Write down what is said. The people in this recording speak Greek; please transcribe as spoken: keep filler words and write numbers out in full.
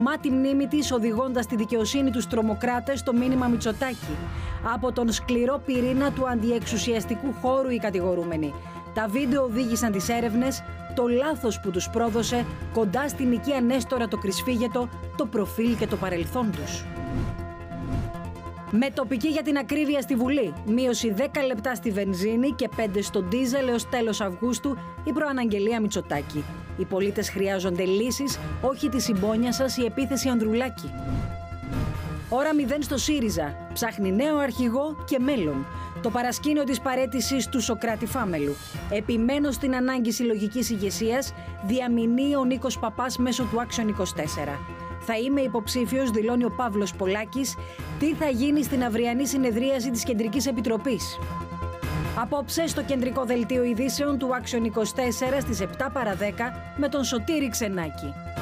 Μάτι μνήμη της, οδηγώντας τη δικαιοσύνη τους τρομοκράτες στο μήνυμα Μητσοτάκη. Από τον σκληρό πυρήνα του αντιεξουσιαστικού χώρου οι κατηγορούμενοι. Τα βίντεο οδήγησαν τις έρευνες, το λάθος που τους πρόδωσε κοντά στην οικία Νέστορα το Κρυσφύγετο, το προφίλ και το παρελθόν τους. Με τοπική για την ακρίβεια στη Βουλή, μείωση δέκα λεπτά στη βενζίνη και πέντε στο ντίζελ έως τέλος Αυγούστου, η προαναγγελία Μητσοτάκη. Οι πολίτες χρειάζονται λύσεις, όχι τη συμπόνια σας η επίθεση Ανδρουλάκη. Ώρα μηδέν στο ΣΥΡΙΖΑ. Ψάχνει νέο αρχηγό και μέλλον. Το παρασκήνιο της παραίτησης του Σωκράτη Φάμελου. Επιμένω στην ανάγκη συλλογικής ηγεσίας, διαμηνύει ο Νίκος Παπάς μέσω του Action είκοσι τέσσερα. Θα είμαι υποψήφιος, δηλώνει ο Παύλος Πολάκης. Τι θα γίνει στην αυριανή συνεδρίαση της Κεντρικής Επιτροπής. Απόψε στο κεντρικό δελτίο ειδήσεων του Action είκοσι τέσσερα στις επτά παρά δέκα με τον Σωτήρη Ξενάκη.